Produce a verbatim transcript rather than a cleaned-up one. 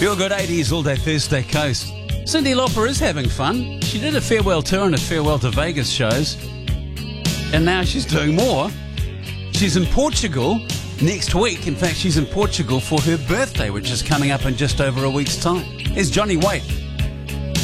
Feel Good eighties all day Thursday coast. Cyndi Lauper is having fun. She did a farewell tour and a farewell to Vegas shows. And now she's doing more. She's in Portugal next week. In fact, she's in Portugal for her birthday, which is coming up in just over a week's time. Here's Johnny Waite.